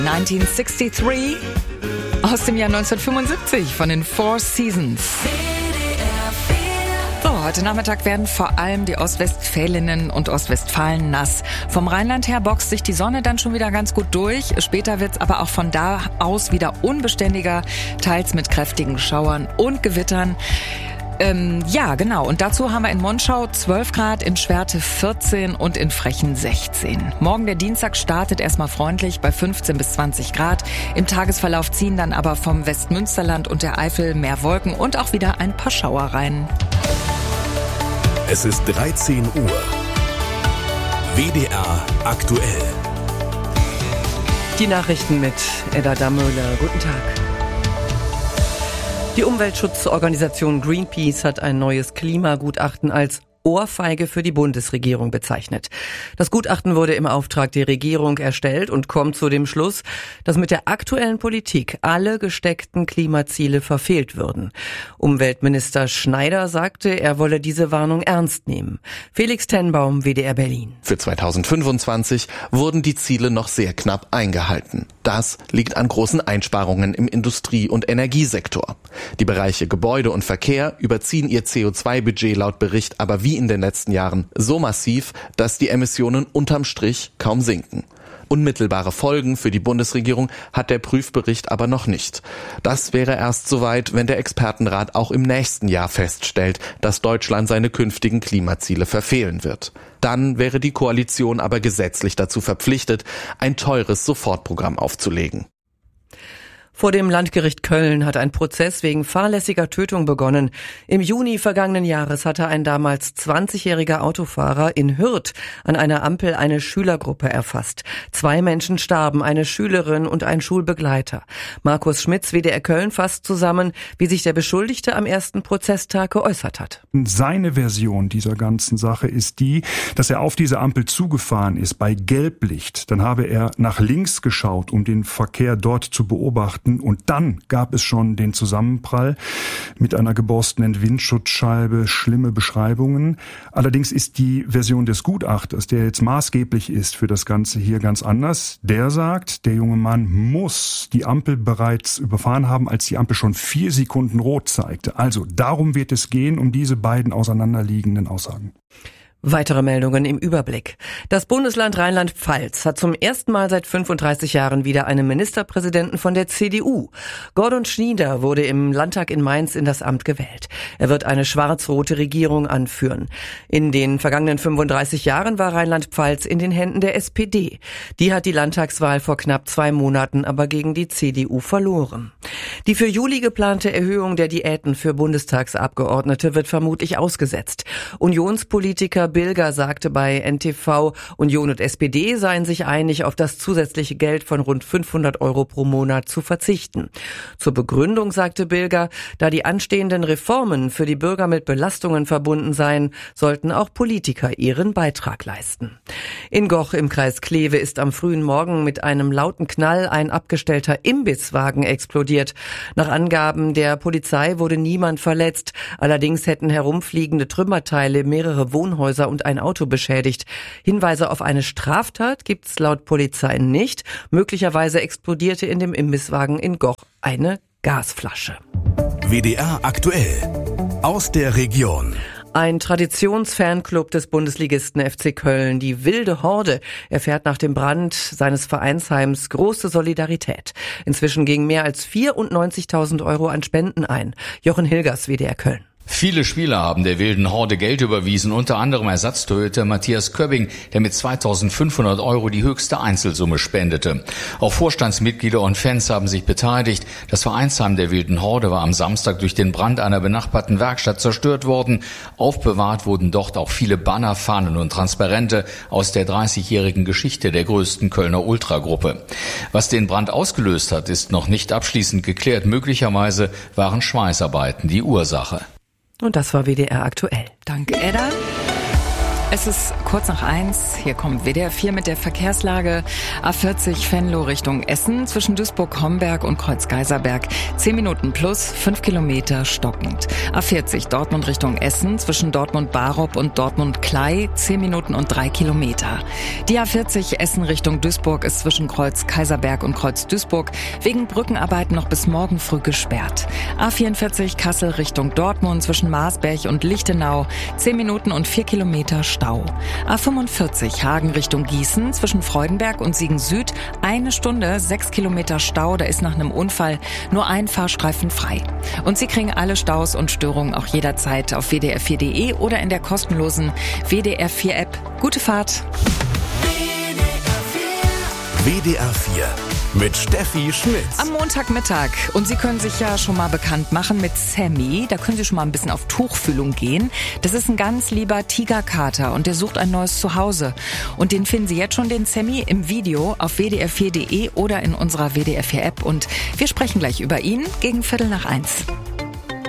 1963 aus dem Jahr 1975 von den Four Seasons. So, heute Nachmittag werden vor allem die Ostwestfälinnen und Ostwestfalen nass. Vom Rheinland her boxt sich die Sonne dann schon wieder ganz gut durch. Später wird's aber auch von da aus wieder unbeständiger, teils mit kräftigen Schauern und Gewittern. Ja, genau. Und dazu haben wir in Monschau 12 Grad, in Schwerte 14 und in Frechen 16. Morgen der Dienstag startet erstmal freundlich bei 15 bis 20 Grad. Im Tagesverlauf ziehen dann aber vom Westmünsterland und der Eifel mehr Wolken und auch wieder ein paar Schauer rein. Es ist 13 Uhr. WDR aktuell. Die Nachrichten mit Edda Dammöhler. Guten Tag. Die Umweltschutzorganisation Greenpeace hat ein neues Klimagutachten als Ohrfeige für die Bundesregierung bezeichnet. Das Gutachten wurde im Auftrag der Regierung erstellt und kommt zu dem Schluss, dass mit der aktuellen Politik alle gesteckten Klimaziele verfehlt würden. Umweltminister Schneider sagte, er wolle diese Warnung ernst nehmen. Felix Tenbaum, WDR Berlin. Für 2025 wurden die Ziele noch sehr knapp eingehalten. Das liegt an großen Einsparungen im Industrie- und Energiesektor. Die Bereiche Gebäude und Verkehr überziehen ihr CO2-Budget laut Bericht aber wie in den letzten Jahren so massiv, dass die Emissionen unterm Strich kaum sinken. Unmittelbare Folgen für die Bundesregierung hat der Prüfbericht aber noch nicht. Das wäre erst soweit, wenn der Expertenrat auch im nächsten Jahr feststellt, dass Deutschland seine künftigen Klimaziele verfehlen wird. Dann wäre die Koalition aber gesetzlich dazu verpflichtet, ein teures Sofortprogramm aufzulegen. Vor dem Landgericht Köln hat ein Prozess wegen fahrlässiger Tötung begonnen. Im Juni vergangenen Jahres hatte ein damals 20-jähriger Autofahrer in Hürth an einer Ampel eine Schülergruppe erfasst. 2 Menschen starben, eine Schülerin und ein Schulbegleiter. Markus Schmitz, WDR Köln, fasst zusammen, wie sich der Beschuldigte am ersten Prozesstag geäußert hat. Seine Version dieser ganzen Sache ist die, dass er auf diese Ampel zugefahren ist bei Gelblicht. Dann habe er nach links geschaut, um den Verkehr dort zu beobachten. Und dann gab es schon den Zusammenprall mit einer geborstenen Windschutzscheibe, schlimme Beschreibungen. Allerdings ist die Version des Gutachters, der jetzt maßgeblich ist für das Ganze hier, ganz anders. Der sagt, der junge Mann muss die Ampel bereits überfahren haben, als die Ampel schon 4 Sekunden rot zeigte. Also darum wird es gehen, um diese beiden auseinanderliegenden Aussagen. Weitere Meldungen im Überblick. Das Bundesland Rheinland-Pfalz hat zum ersten Mal seit 35 Jahren wieder einen Ministerpräsidenten von der CDU. Gordon Schnieder wurde im Landtag in Mainz in das Amt gewählt. Er wird eine schwarz-rote Regierung anführen. In den vergangenen 35 Jahren war Rheinland-Pfalz in den Händen der SPD. Die hat die Landtagswahl vor knapp 2 Monaten aber gegen die CDU verloren. Die für Juli geplante Erhöhung der Diäten für Bundestagsabgeordnete wird vermutlich ausgesetzt. Unionspolitiker Bilger sagte bei NTV, Union und SPD seien sich einig, auf das zusätzliche Geld von rund 500 € pro Monat zu verzichten. Zur Begründung sagte Bilger, da die anstehenden Reformen für die Bürger mit Belastungen verbunden seien, sollten auch Politiker ihren Beitrag leisten. In Goch im Kreis Kleve ist am frühen Morgen mit einem lauten Knall ein abgestellter Imbisswagen explodiert. Nach Angaben der Polizei wurde niemand verletzt. Allerdings hätten herumfliegende Trümmerteile mehrere Wohnhäuser und ein Auto beschädigt. Hinweise auf eine Straftat gibt's laut Polizei nicht. Möglicherweise explodierte in dem Imbisswagen in Goch eine Gasflasche. WDR aktuell. Aus der Region. Ein Traditionsfanclub des Bundesligisten FC Köln, die Wilde Horde, erfährt nach dem Brand seines Vereinsheims große Solidarität. Inzwischen gingen mehr als 94.000 € an Spenden ein. Jochen Hilgers, WDR Köln. Viele Spieler haben der Wilden Horde Geld überwiesen, unter anderem Ersatztorhüter Matthias Köbbing, der mit 2.500 € die höchste Einzelsumme spendete. Auch Vorstandsmitglieder und Fans haben sich beteiligt. Das Vereinsheim der Wilden Horde war am Samstag durch den Brand einer benachbarten Werkstatt zerstört worden. Aufbewahrt wurden dort auch viele Banner, Fahnen und Transparente aus der 30-jährigen Geschichte der größten Kölner Ultragruppe. Was den Brand ausgelöst hat, ist noch nicht abschließend geklärt. Möglicherweise waren Schweißarbeiten die Ursache. Und das war WDR aktuell. Danke, Edda. Es ist kurz nach 1. Hier kommt WDR 4 mit der Verkehrslage. A40 Venlo Richtung Essen zwischen Duisburg-Homberg und Kreuz-Geiserberg. 10 Minuten plus, 5 Kilometer stockend. A40 Dortmund Richtung Essen zwischen Dortmund-Barup und Dortmund-Klei. 10 Minuten und 3 Kilometer. Die A40 Essen Richtung Duisburg ist zwischen Kreuz-Kaiserberg und Kreuz-Duisburg wegen Brückenarbeiten noch bis morgen früh gesperrt. A44 Kassel Richtung Dortmund zwischen Marsberg und Lichtenau. 10 Minuten und 4 Kilometer Stau. A45 Hagen Richtung Gießen zwischen Freudenberg und Siegen Süd 1 Stunde, 6 Kilometer Stau. Da ist nach einem Unfall nur ein Fahrstreifen frei. Und Sie kriegen alle Staus und Störungen auch jederzeit auf wdr4.de oder in der kostenlosen WDR 4 App. Gute Fahrt! WDR 4 mit Steffi Schmitz. Am Montagmittag. Und Sie können sich ja schon mal bekannt machen mit Sammy. Da können Sie schon mal ein bisschen auf Tuchfühlung gehen. Das ist ein ganz lieber Tigerkater und der sucht ein neues Zuhause. Und den finden Sie jetzt schon, den Sammy, im Video auf wdr4.de oder in unserer WDR 4 App. Und wir sprechen gleich über ihn gegen 1:15.